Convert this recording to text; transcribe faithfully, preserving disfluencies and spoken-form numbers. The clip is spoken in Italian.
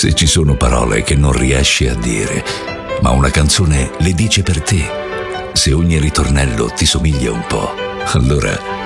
Se ci sono parole che non riesci a dire, ma una canzone le dice per te, se ogni ritornello ti somiglia un po', allora